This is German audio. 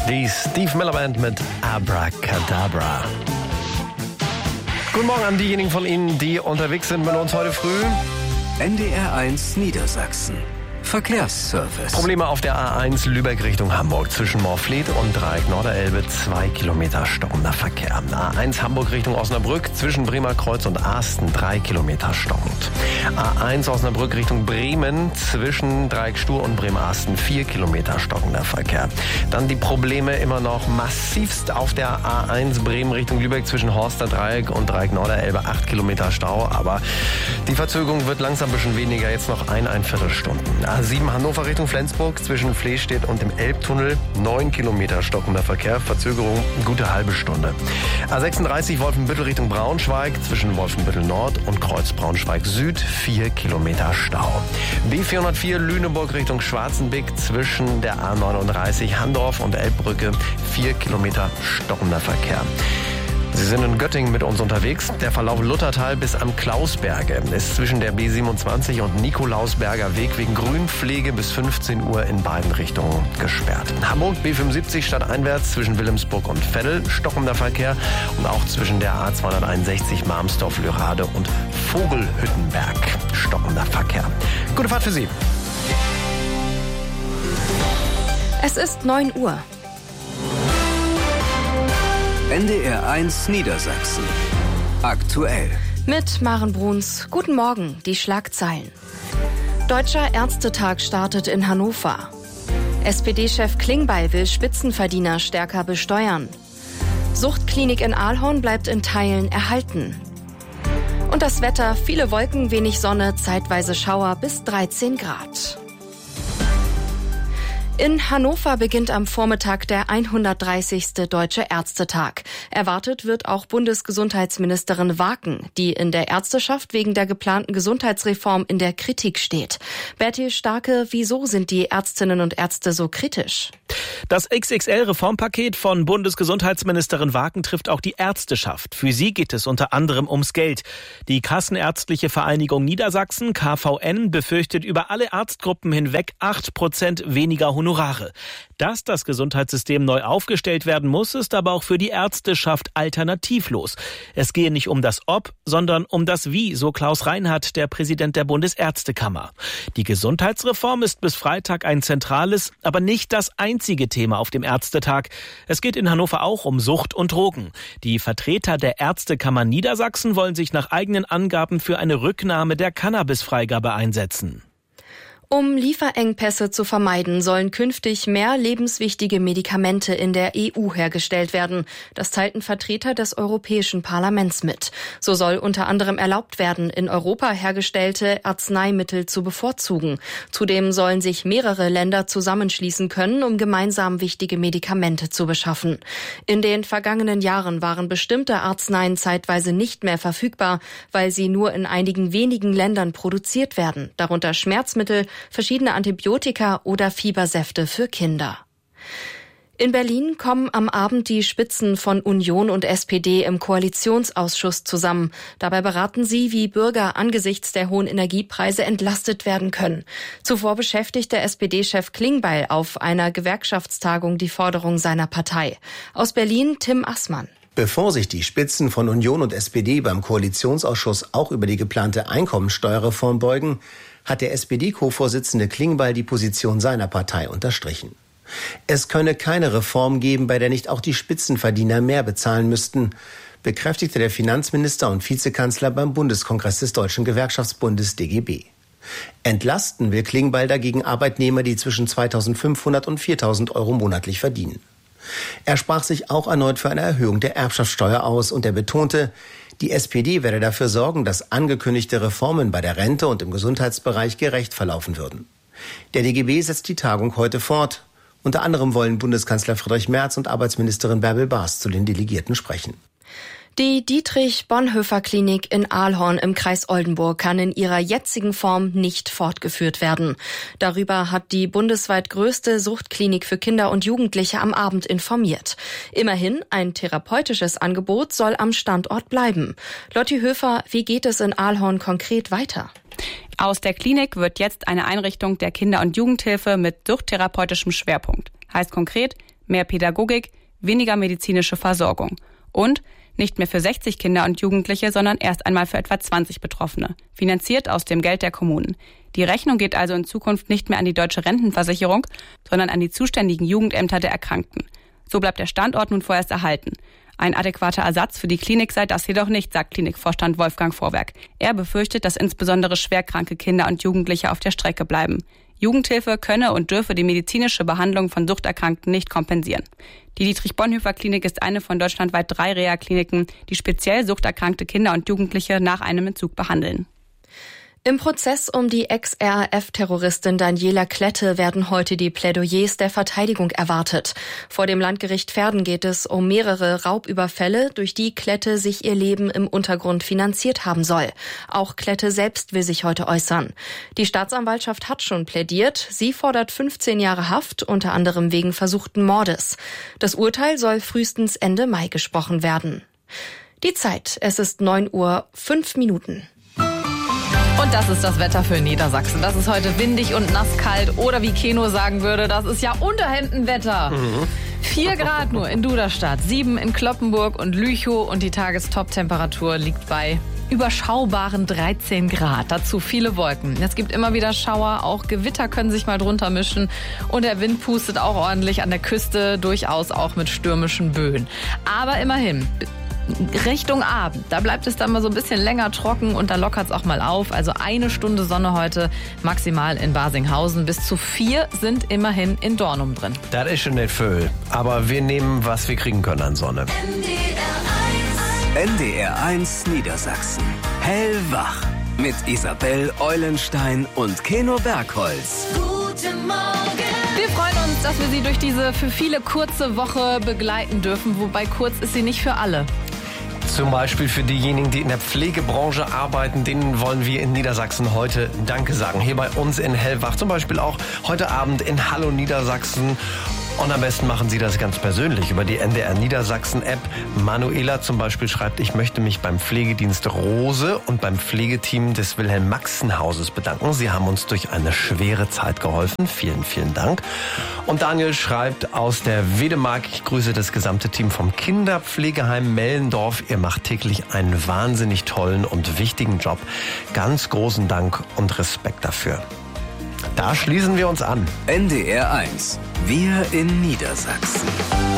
Die Steve Miller Band mit Abracadabra. Guten Morgen an diejenigen von Ihnen, die unterwegs sind mit uns heute früh. NDR1 Niedersachsen. Verkehrsservice. Probleme auf der A1 Lübeck Richtung Hamburg zwischen Moorfleet und Dreieck Norderelbe, 2 Kilometer stockender Verkehr. A1 Hamburg Richtung Osnabrück zwischen Bremer Kreuz und Asten, 3 Kilometer stockend. A1 Osnabrück Richtung Bremen zwischen Dreieck Stur und Bremerhaven, 4 Kilometer stockender Verkehr. Dann die Probleme immer noch massivst auf der A1 Bremen Richtung Lübeck zwischen Horster Dreieck und Dreieck Norderelbe, 8 Kilometer Stau, aber die Verzögerung wird langsam ein bisschen weniger, jetzt noch ein Viertelstunden. A7 Hannover Richtung Flensburg zwischen Flehstedt und dem Elbtunnel, 9 Kilometer stockender Verkehr, Verzögerung gute halbe Stunde. A36 Wolfenbüttel Richtung Braunschweig zwischen Wolfenbüttel Nord und Kreuz Braunschweig Süd, 4 Kilometer Stau. B404 Lüneburg Richtung Schwarzenbeck zwischen der A39 Handorf und Elbbrücke, 4 Kilometer stockender Verkehr. Sie sind in Göttingen mit uns unterwegs. Der Verlauf Luthertal bis am Klausberge ist zwischen der B27 und Nikolausberger Weg wegen Grünpflege bis 15 Uhr in beiden Richtungen gesperrt. Hamburg B75 stadteinwärts zwischen Wilhelmsburg und Veddel stockender Verkehr und auch zwischen der A261 Marmsdorf-Lürade und Vogelhüttenberg stockender Verkehr. Gute Fahrt für Sie. Es ist 9 Uhr. NDR1 Niedersachsen. Aktuell. Mit Maren Bruns. Guten Morgen, die Schlagzeilen. Deutscher Ärztetag startet in Hannover. SPD-Chef Klingbeil will Spitzenverdiener stärker besteuern. Suchtklinik in Ahlhorn bleibt in Teilen erhalten. Und das Wetter, viele Wolken, wenig Sonne, zeitweise Schauer bis 13 Grad. In Hannover beginnt am Vormittag der 130. Deutsche Ärztetag. Erwartet wird auch Bundesgesundheitsministerin Waken, die in der Ärzteschaft wegen der geplanten Gesundheitsreform in der Kritik steht. Bertil Starke, wieso sind die Ärztinnen und Ärzte so kritisch? Das XXL-Reformpaket von Bundesgesundheitsministerin Waken trifft auch die Ärzteschaft. Für sie geht es unter anderem ums Geld. Die Kassenärztliche Vereinigung Niedersachsen, KVN, befürchtet über alle Arztgruppen hinweg 8% weniger Honorare. Dass das Gesundheitssystem neu aufgestellt werden muss, ist aber auch für die Ärzteschaft alternativlos. Es gehe nicht um das Ob, sondern um das Wie, so Klaus Reinhardt, der Präsident der Bundesärztekammer. Die Gesundheitsreform ist bis Freitag ein zentrales, aber nicht das einzige Thema auf dem Ärztetag. Es geht in Hannover auch um Sucht und Drogen. Die Vertreter der Ärztekammer Niedersachsen wollen sich nach eigenen Angaben für eine Rücknahme der Cannabisfreigabe einsetzen. Um Lieferengpässe zu vermeiden, sollen künftig mehr lebenswichtige Medikamente in der EU hergestellt werden. Das teilten Vertreter des Europäischen Parlaments mit. So soll unter anderem erlaubt werden, in Europa hergestellte Arzneimittel zu bevorzugen. Zudem sollen sich mehrere Länder zusammenschließen können, um gemeinsam wichtige Medikamente zu beschaffen. In den vergangenen Jahren waren bestimmte Arzneien zeitweise nicht mehr verfügbar, weil sie nur in einigen wenigen Ländern produziert werden, darunter Schmerzmittel, verschiedene Antibiotika oder Fiebersäfte für Kinder. In Berlin kommen am Abend die Spitzen von Union und SPD im Koalitionsausschuss zusammen. Dabei beraten sie, wie Bürger angesichts der hohen Energiepreise entlastet werden können. Zuvor beschäftigte SPD-Chef Klingbeil auf einer Gewerkschaftstagung die Forderung seiner Partei. Aus Berlin Tim Assmann. Bevor sich die Spitzen von Union und SPD beim Koalitionsausschuss auch über die geplante Einkommensteuerreform beugen, hat der SPD-Co-Vorsitzende Klingbeil die Position seiner Partei unterstrichen. Es könne keine Reform geben, bei der nicht auch die Spitzenverdiener mehr bezahlen müssten, bekräftigte der Finanzminister und Vizekanzler beim Bundeskongress des Deutschen Gewerkschaftsbundes DGB. Entlasten will Klingbeil dagegen Arbeitnehmer, die zwischen 2.500 und 4.000 Euro monatlich verdienen. Er sprach sich auch erneut für eine Erhöhung der Erbschaftssteuer aus und er betonte, die SPD werde dafür sorgen, dass angekündigte Reformen bei der Rente und im Gesundheitsbereich gerecht verlaufen würden. Der DGB setzt die Tagung heute fort. Unter anderem wollen Bundeskanzler Friedrich Merz und Arbeitsministerin Bärbel Baas zu den Delegierten sprechen. Die Dietrich-Bonhoeffer-Klinik in Ahlhorn im Kreis Oldenburg kann in ihrer jetzigen Form nicht fortgeführt werden. Darüber hat die bundesweit größte Suchtklinik für Kinder und Jugendliche am Abend informiert. Immerhin, ein therapeutisches Angebot soll am Standort bleiben. Lotti Höfer, wie geht es in Ahlhorn konkret weiter? Aus der Klinik wird jetzt eine Einrichtung der Kinder- und Jugendhilfe mit suchttherapeutischem Schwerpunkt. Heißt konkret, mehr Pädagogik, weniger medizinische Versorgung. Und nicht mehr für 60 Kinder und Jugendliche, sondern erst einmal für etwa 20 Betroffene, finanziert aus dem Geld der Kommunen. Die Rechnung geht also in Zukunft nicht mehr an die Deutsche Rentenversicherung, sondern an die zuständigen Jugendämter der Erkrankten. So bleibt der Standort nun vorerst erhalten. Ein adäquater Ersatz für die Klinik sei das jedoch nicht, sagt Klinikvorstand Wolfgang Vorwerk. Er befürchtet, dass insbesondere schwerkranke Kinder und Jugendliche auf der Strecke bleiben. Jugendhilfe könne und dürfe die medizinische Behandlung von Suchterkrankten nicht kompensieren. Die Dietrich-Bonhoeffer-Klinik ist eine von deutschlandweit 3 Reha-Kliniken, die speziell suchterkrankte Kinder und Jugendliche nach einem Entzug behandeln. Im Prozess um die Ex-RAF-Terroristin Daniela Klette werden heute die Plädoyers der Verteidigung erwartet. Vor dem Landgericht Verden geht es um mehrere Raubüberfälle, durch die Klette sich ihr Leben im Untergrund finanziert haben soll. Auch Klette selbst will sich heute äußern. Die Staatsanwaltschaft hat schon plädiert. Sie fordert 15 Jahre Haft, unter anderem wegen versuchten Mordes. Das Urteil soll frühestens Ende Mai gesprochen werden. Die Zeit, es ist 9:05 Uhr. Und das ist das Wetter für Niedersachsen. Das ist heute windig und nasskalt oder wie Keno sagen würde, das ist ja Unterhemdenwetter. 4 Grad nur in Duderstadt, 7 in Cloppenburg und Lüchow und die Tagestop-Temperatur liegt bei überschaubaren 13 Grad. Dazu viele Wolken. Es gibt immer wieder Schauer, auch Gewitter können sich mal drunter mischen und der Wind pustet auch ordentlich an der Küste, durchaus auch mit stürmischen Böen. Aber immerhin, Richtung Abend, da bleibt es dann mal so ein bisschen länger trocken und da lockert es auch mal auf. Also 1 Stunde Sonne heute maximal in Barsinghausen. Bis zu 4 sind immerhin in Dornum drin. Das ist schon nicht viel, aber wir nehmen, was wir kriegen können an Sonne. NDR1 Niedersachsen. Hellwach. Mit Isabel Eulenstein und Keno Bergholz. Guten Morgen. Wir freuen uns, dass wir Sie durch diese für viele kurze Woche begleiten dürfen. Wobei kurz ist sie nicht für alle. Zum Beispiel für diejenigen, die in der Pflegebranche arbeiten, denen wollen wir in Niedersachsen heute Danke sagen. Hier bei uns in Hellwach, zum Beispiel auch heute Abend in Hallo Niedersachsen. Und am besten machen Sie das ganz persönlich über die NDR Niedersachsen App. Manuela zum Beispiel schreibt, ich möchte mich beim Pflegedienst Rose und beim Pflegeteam des Wilhelm-Maxen-Hauses bedanken. Sie haben uns durch eine schwere Zeit geholfen. Vielen, vielen Dank. Und Daniel schreibt aus der Wedemark, ich grüße das gesamte Team vom Kinderpflegeheim Mellendorf. Ihr macht täglich einen wahnsinnig tollen und wichtigen Job. Ganz großen Dank und Respekt dafür. Da schließen wir uns an. NDR1. Wir in Niedersachsen.